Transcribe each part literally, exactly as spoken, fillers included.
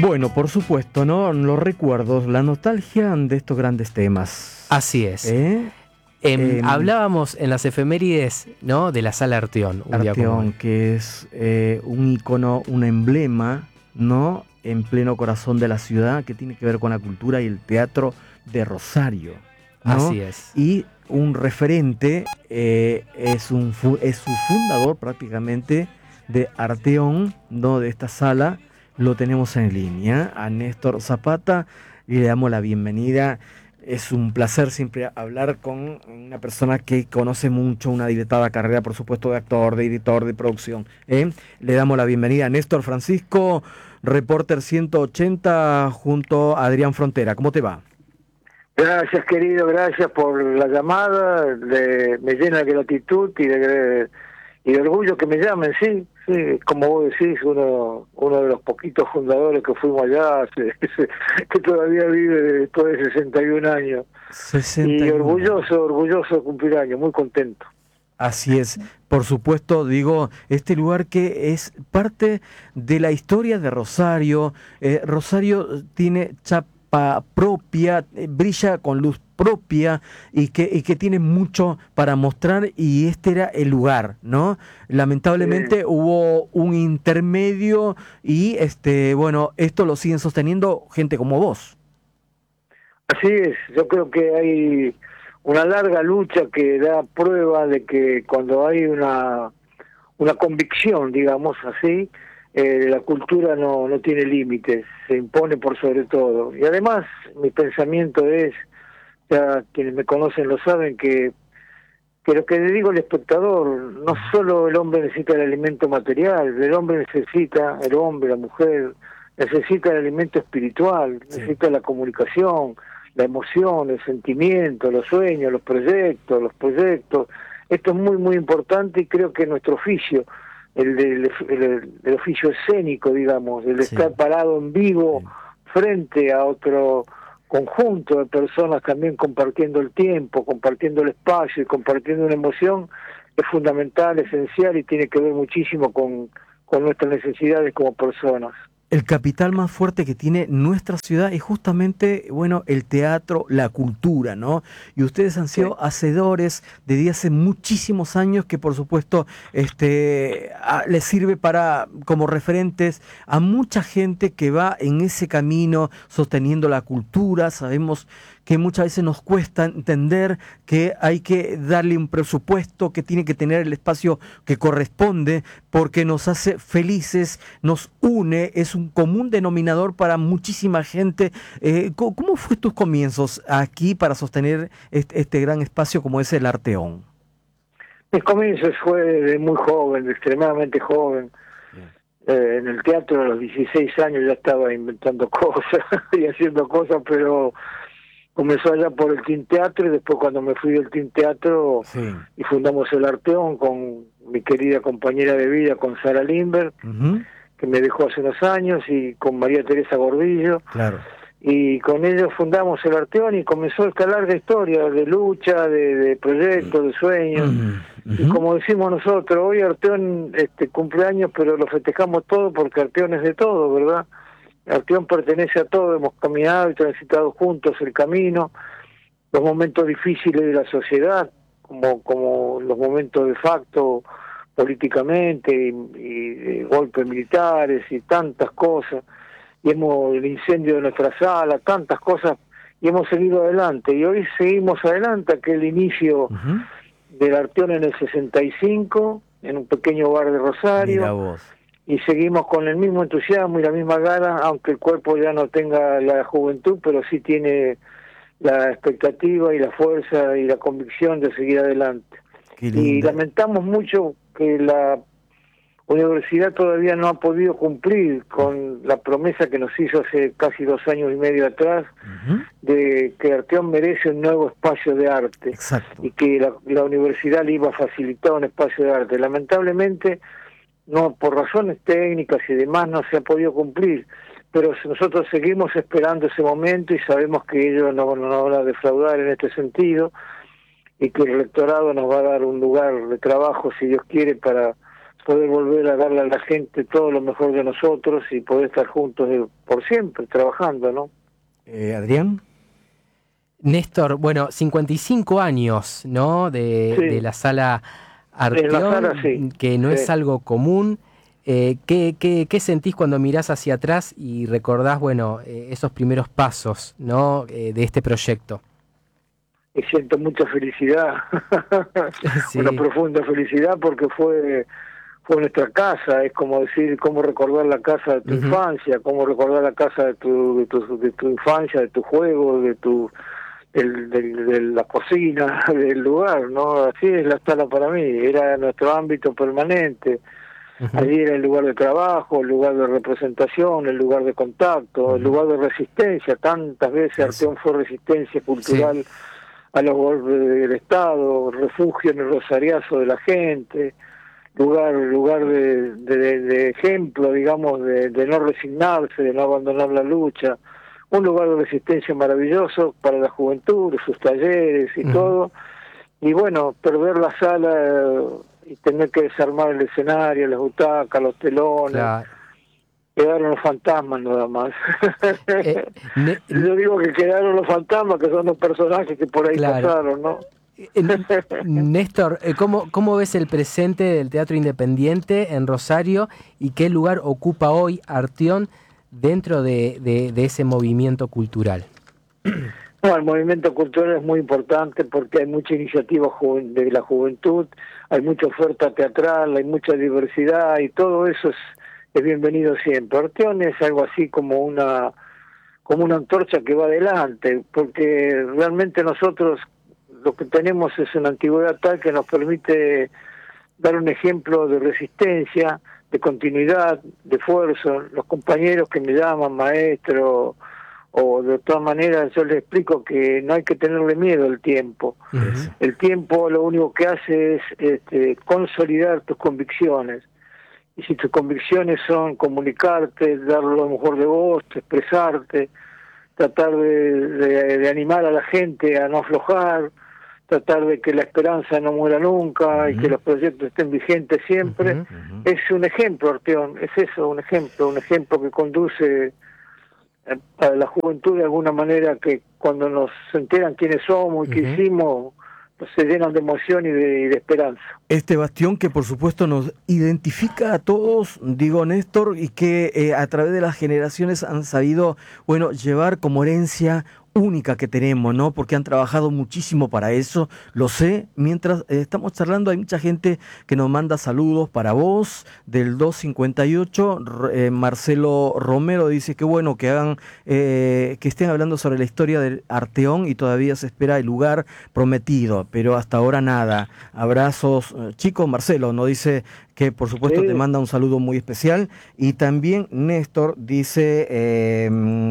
Bueno, por supuesto, ¿no? Los recuerdos, la nostalgia de estos grandes temas. Así es. ¿Eh? Eh, Eh, hablábamos en las efemérides, ¿no?, de la Sala Arteón. Un día como Arteón, hoy. que es eh, un icono, un emblema, ¿no? En pleno corazón de la ciudad, que tiene que ver con la cultura y el teatro de Rosario, ¿no? Así es. Y un referente, eh, es, un fu- es su fundador prácticamente de Arteón, ¿no? De esta sala, lo tenemos en línea, a Néstor Zapata, y le damos la bienvenida. Es un placer siempre hablar con una persona que conoce mucho, una dilatada carrera, por supuesto, de actor, de editor, de producción, ¿eh? Le damos la bienvenida a Néstor Francisco, Reporter ciento ochenta, junto a Adrián Frontera. ¿Cómo te va? Gracias, querido, gracias por la llamada. Le- me llena de gratitud y de, y de orgullo que me llamen, sí, sí, como vos decís, uno uno de los poquitos fundadores que fuimos allá, hace- que todavía vive después de sesenta y un años. sesenta Y y uno. orgulloso, orgulloso de cumplir años, muy contento. Así es, por supuesto, digo, este lugar que es parte de la historia de Rosario. eh, Rosario tiene chapa propia, eh, brilla con luz propia y que, y que tiene mucho para mostrar, y este era el lugar, ¿no? Lamentablemente Sí. hubo un intermedio y este, bueno, esto lo siguen sosteniendo gente como vos. Así es, yo creo que hay una larga lucha que da prueba de que cuando hay una una convicción, digamos así, eh, la cultura no, no tiene límites, se impone por sobre todo. Y además, mi pensamiento es, ya quienes me conocen lo saben, que, que lo que le digo al espectador, no solo el hombre necesita el alimento material, el hombre necesita, el hombre, la mujer, necesita el alimento espiritual, Sí. necesita la comunicación, la emoción, el sentimiento, los sueños, los proyectos, los proyectos. Esto es muy, muy importante, y creo que nuestro oficio, el del el, el oficio escénico, digamos, el de Sí. estar parado en vivo Sí. frente a otro conjunto de personas también compartiendo el tiempo, compartiendo el espacio y compartiendo una emoción, es fundamental, esencial, y tiene que ver muchísimo con, con nuestras necesidades como personas. El capital más fuerte que tiene nuestra ciudad es justamente, bueno, el teatro, la cultura, ¿no? Y ustedes han sido Sí. hacedores desde hace muchísimos años, que por supuesto este, a- les sirve para, como referentes a mucha gente que va en ese camino sosteniendo la cultura. Sabemos que muchas veces nos cuesta entender que hay que darle un presupuesto, que tiene que tener el espacio que corresponde, porque nos hace felices, nos une, es un común denominador para muchísima gente. Eh, ¿cómo, cómo fue tus comienzos aquí para sostener este, este gran espacio como es el Arteón? Mis comienzos fue de muy joven, de extremadamente joven. Eh, en el teatro a los dieciséis años ya estaba inventando cosas y haciendo cosas, pero comenzó allá por el Team Teatro, y después cuando me fui del Team Teatro Sí. y fundamos el Arteón con mi querida compañera de vida, con Sara Lindberg, Ujú. que me dejó hace unos años, y con María Teresa Gordillo, Claro. y con ellos fundamos el Arteón, y comenzó esta larga historia de lucha, de, de proyectos, de sueños. Ujú. Y como decimos nosotros, hoy Arteón este, cumple años, pero lo festejamos todo porque Arteón es de todo, ¿verdad? Arteón pertenece a todo, hemos caminado y transitado juntos el camino, los momentos difíciles de la sociedad, como como los momentos de facto políticamente, y, y de golpes militares y tantas cosas, y hemos el incendio de nuestra sala, tantas cosas, y hemos seguido adelante, y hoy seguimos adelante, aquel inicio Ujú. del Arteón en el sesenta y cinco, en un pequeño bar de Rosario, Mira vos. y seguimos con el mismo entusiasmo y la misma gana, aunque el cuerpo ya no tenga la juventud, pero sí tiene la expectativa y la fuerza y la convicción de seguir adelante. Qué Y linda. lamentamos mucho que la universidad todavía no ha podido cumplir con la promesa que nos hizo hace casi dos años y medio atrás, Ujú. de que Arteón merece un nuevo espacio de arte, Exacto. y que la, la universidad le iba a facilitar un espacio de arte. Lamentablemente, no, por razones técnicas y demás, no se ha podido cumplir, pero nosotros seguimos esperando ese momento, y sabemos que ellos no, no nos van a defraudar en este sentido, y que el rectorado nos va a dar un lugar de trabajo, si Dios quiere, para poder volver a darle a la gente todo lo mejor de nosotros y poder estar juntos de, por siempre, trabajando, ¿no? Eh, Adrián. Néstor, bueno, cincuenta y cinco años, ¿no? De, Sí. de la Sala Arteón, De la sala, sí. que no Sí. es algo común. Eh, ¿qué, qué, ¿Qué sentís cuando mirás hacia atrás y recordás, bueno, eh, esos primeros pasos, ¿no? Eh, de este proyecto? Y siento mucha felicidad, Sí. una profunda felicidad porque fue fue nuestra casa, es como decir, cómo recordar la casa de tu Ujú. infancia, cómo recordar la casa de tu, de tu, de tu infancia, de tu juego, de tu del, del, de la cocina, del lugar, ¿no? Así es la sala para mí, era nuestro ámbito permanente. Ujú. Allí era el lugar de trabajo, el lugar de representación, el lugar de contacto, Ujú. el lugar de resistencia. Tantas veces Eso. Arteón fue resistencia cultural a los golpes del Estado, refugio en el rosariazo de la gente, lugar lugar de, de, de ejemplo, digamos, de, de no resignarse, de no abandonar la lucha. Un lugar de resistencia maravilloso para la juventud, sus talleres y Ujú. todo. Y bueno, perder la sala eh, y tener que desarmar el escenario, las butacas, los telones, Claro. quedaron los fantasmas nada más. Eh, ne- Yo digo que quedaron los fantasmas, que son los personajes que por ahí Claro. pasaron, ¿no? Eh, Néstor, eh, ¿cómo, ¿cómo ves el presente del teatro independiente en Rosario y qué lugar ocupa hoy Arteón dentro de, de, de ese movimiento cultural? No, el movimiento cultural es muy importante porque hay mucha iniciativa juven- de la juventud, hay mucha oferta teatral, hay mucha diversidad y todo eso es, es bienvenido siempre. Arteón es algo así como una como una antorcha que va adelante, porque realmente nosotros lo que tenemos es una antigüedad tal que nos permite dar un ejemplo de resistencia, de continuidad, de esfuerzo. Los compañeros que me llaman maestro, o de todas maneras yo les explico que no hay que tenerle miedo al tiempo. Ujú. El tiempo lo único que hace es este, consolidar tus convicciones. Y si tus convicciones son comunicarte, dar lo mejor de vos, expresarte, tratar de, de, de animar a la gente a no aflojar, tratar de que la esperanza no muera nunca y que los proyectos estén vigentes siempre, Ujú. Ujú. es un ejemplo, Arteón, es eso, un ejemplo, un ejemplo que conduce eh, a la juventud de alguna manera, que cuando nos enteran quiénes somos y qué Ujú. hicimos, se llenan de emoción y de, y de esperanza. Este bastión que por supuesto nos identifica a todos, digo Néstor, y que eh, a través de las generaciones han sabido, bueno, llevar como herencia única que tenemos, ¿no? Porque han trabajado muchísimo para eso, lo sé. Mientras eh, estamos charlando hay mucha gente que nos manda saludos para vos del dos cincuenta y ocho. Eh, Marcelo Romero dice que bueno que hagan, eh, que estén hablando sobre la historia del Arteón y todavía se espera el lugar prometido, pero hasta ahora nada. Abrazos, eh, chicos. Marcelo nos dice que por supuesto Sí. te manda un saludo muy especial. Y también Néstor dice, eh,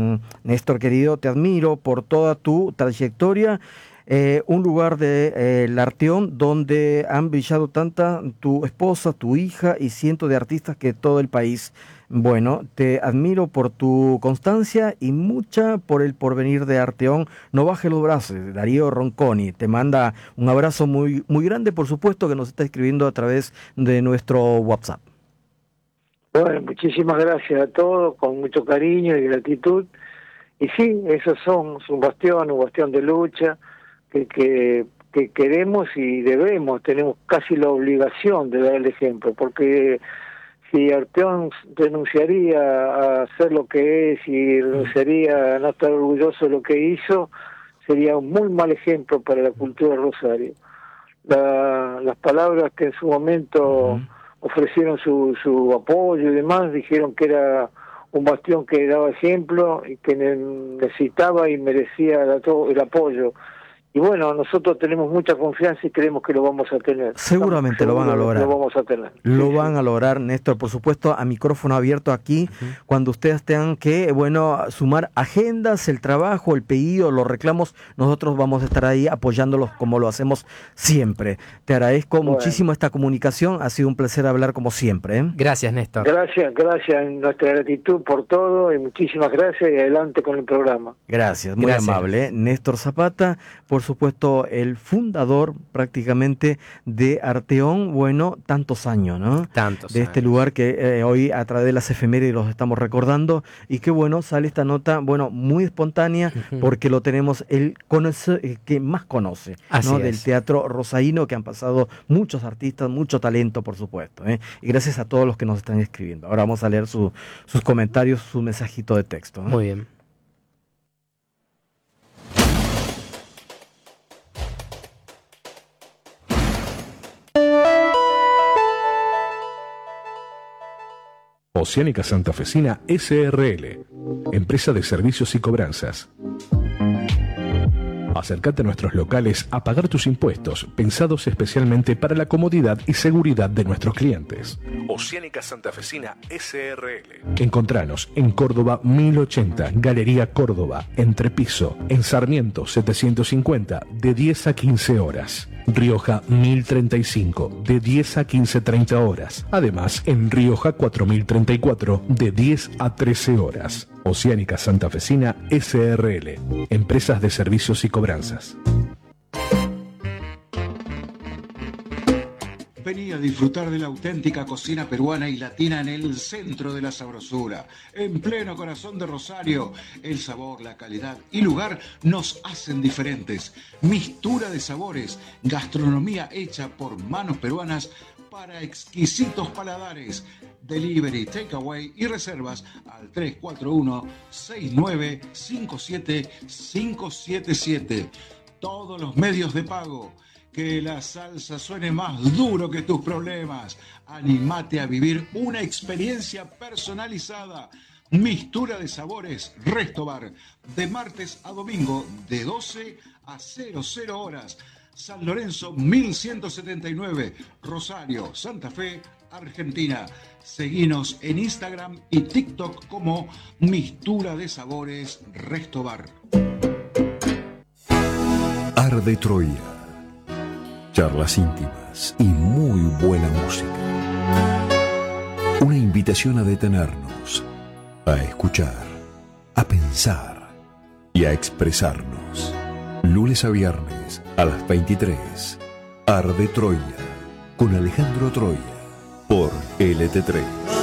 Néstor querido, te admiro por toda tu trayectoria. Eh, un lugar de eh, el Arteón donde han brillado tanta tu esposa, tu hija y cientos de artistas que todo el país. Bueno, te admiro por tu constancia y mucha por el porvenir de Arteón. No baje los brazos. Darío Ronconi te manda un abrazo muy, muy grande, por supuesto, que nos está escribiendo a través de nuestro WhatsApp. Bueno, muchísimas gracias a todos, con mucho cariño y gratitud. Y sí, esos son un bastión, un bastión de lucha que, que, que queremos y debemos, tenemos casi la obligación de dar el ejemplo, porque si Arteón renunciaría a hacer lo que es y renunciaría a no estar orgulloso de lo que hizo, sería un muy mal ejemplo para la cultura de Rosario. La, las palabras que en su momento Uh-huh. ofrecieron su, su apoyo y demás, dijeron que era un bastión que daba ejemplo y que necesitaba y merecía el, el apoyo. Y bueno, nosotros tenemos mucha confianza y creemos que lo vamos a tener. Seguramente lo van a lograr. Lo vamos a tener. Lo sí, van sí. a lograr, Néstor, por supuesto, a micrófono abierto aquí, uh-huh. Cuando ustedes tengan que, bueno, sumar agendas, el trabajo, el pedido, los reclamos, nosotros vamos a estar ahí apoyándolos como lo hacemos siempre. Te agradezco bueno. muchísimo esta comunicación, ha sido un placer hablar como siempre, ¿eh? Gracias, Néstor. Gracias, gracias, nuestra gratitud por todo y muchísimas gracias y adelante con el programa. Gracias, muy gracias. amable, ¿eh? Néstor Zapata, por su supuesto, el fundador prácticamente de Arteón, bueno, tantos años, ¿no? Tantos de este años. lugar que eh, hoy a través de las efemérides los estamos recordando, y que bueno, sale esta nota, bueno, muy espontánea, Ujú. porque lo tenemos el, conoce, el que más conoce, Así ¿no? es. Del teatro rosarino, que han pasado muchos artistas, mucho talento, por supuesto, ¿eh? Y gracias a todos los que nos están escribiendo. Ahora vamos a leer su, sus comentarios, su mensajito de texto, ¿no? Muy bien. Oceánica Santafesina S R L, empresa de servicios y cobranzas. Acércate a nuestros locales a pagar tus impuestos, pensados especialmente para la comodidad y seguridad de nuestros clientes. Oceánica Santafesina S R L. Encontranos en Córdoba mil ochenta, Galería Córdoba, Entrepiso, en Sarmiento setecientos cincuenta, de diez a quince horas. Rioja mil treinta y cinco, de diez a quince treinta horas. Además, en Rioja cuatro mil treinta y cuatro, de diez a trece horas. Oceánica Santafesina S R L, empresas de servicios y cobranzas. Vení a disfrutar de la auténtica cocina peruana y latina en el centro de la sabrosura, en pleno corazón de Rosario. El sabor, la calidad y lugar nos hacen diferentes. Mistura de sabores, gastronomía hecha por manos peruanas para exquisitos paladares. Delivery, takeaway y reservas al tres cuatro uno, seis nueve cinco siete, cinco siete siete. Todos los medios de pago. Que la salsa suene más duro que tus problemas. Anímate a vivir una experiencia personalizada. Mistura de sabores Restobar. De martes a domingo de doce a cero cero horas. San Lorenzo mil ciento setenta y nueve. Rosario, Santa Fe, Argentina. Seguinos en Instagram y TikTok como Mistura de Sabores Restobar. Arde Troya. Charlas íntimas y muy buena música. Una invitación a detenernos, a escuchar, a pensar y a expresarnos. Lunes a viernes a las veintitrés. Arde Troya con Alejandro Troya por L T tres.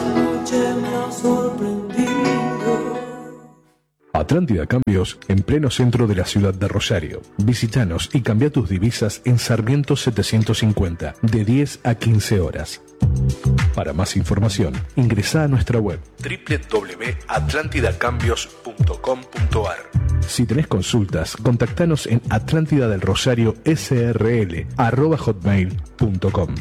Atlántida Cambios, en pleno centro de la ciudad de Rosario. Visítanos y cambia tus divisas en Sarmiento setecientos cincuenta, de diez a quince horas. Para más información, ingresa a nuestra web doble u doble u doble u punto atlántida cambios punto com punto a r. Si tenés consultas, contactanos en atlántida del rosario s r l arroba hotmail punto com.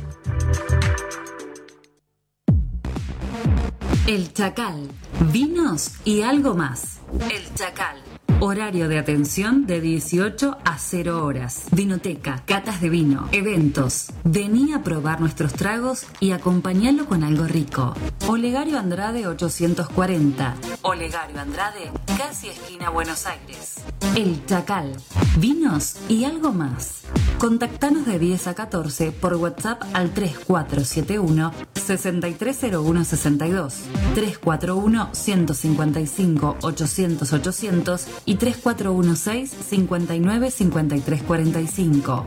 El Chacal, vinos y algo más. El Chacal, horario de atención de dieciocho a cero horas. Vinoteca, catas de vino, eventos. Vení a probar nuestros tragos y acompañalo con algo rico. Olegario Andrade ochocientos cuarenta. Olegario Andrade, casi esquina Buenos Aires. El Chacal, vinos y algo más. Contactanos de diez a catorce por WhatsApp al tres cuatro siete uno, seis tres cero uno seis dos, tres cuatro uno, uno cinco cinco, ochocientos, ochocientos y tres cuatro uno seis, cinco nueve, cinco tres cuatro cinco.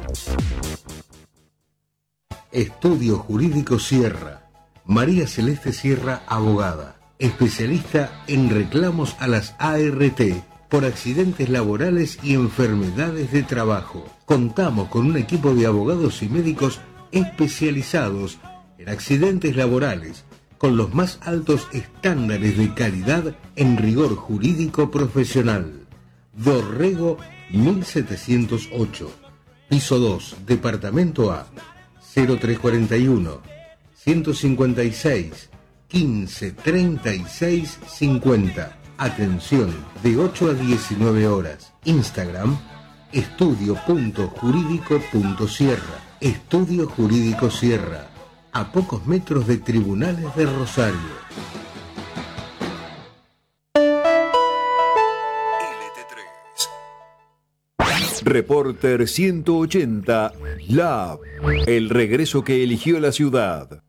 Estudio Jurídico Sierra. María Celeste Sierra, abogada, especialista en reclamos a las A R T por accidentes laborales y enfermedades de trabajo. Contamos con un equipo de abogados y médicos especializados en accidentes laborales, con los más altos estándares de calidad en rigor jurídico profesional. Dorrego mil setecientos ocho, piso dos, departamento A, cero tres cuarenta y uno, ciento cincuenta y seis, quince, treinta y seis, cincuenta. Atención de ocho a diecinueve horas. Instagram, estudio punto jurídico punto sierra. Estudio Jurídico Sierra, a pocos metros de Tribunales de Rosario. L T tres. Reporter ciento ochenta, Lab, el regreso que eligió la ciudad.